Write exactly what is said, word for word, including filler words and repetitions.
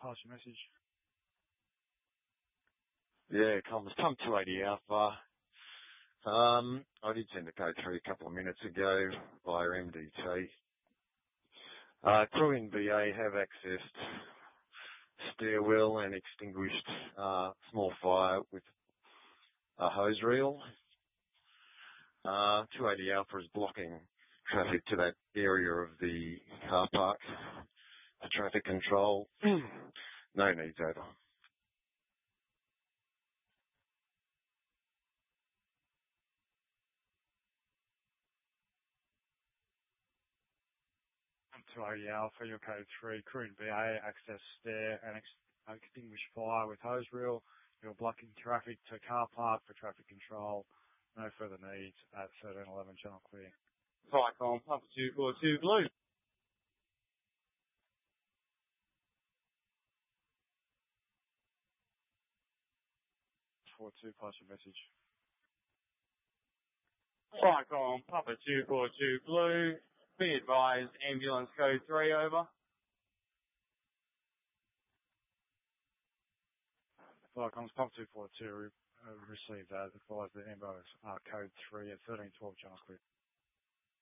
pass your message. Yeah, comms, pump two eighty Alpha. Um, I did send a code three a couple of minutes ago via M D T. Uh, crew in B A have accessed stairwell and extinguished uh, small fire with a hose reel. Uh, two eighty Alpha is blocking traffic to that area of the car park for traffic control. No needs over. two eighty Alpha, your code three, crew in B A, access stair and ex- extinguish fire with hose reel. You're blocking traffic to car park for traffic control. No further needs at thirteen eleven channel clear. Vicom, Papa two four two Blue. four two, pass your message. Vicom, Papa two four two Blue. Be advised, ambulance code three over. Vicom's pump two four two uh, received that. Advise the ambulance uh, code three at thirteen twelve channel clear.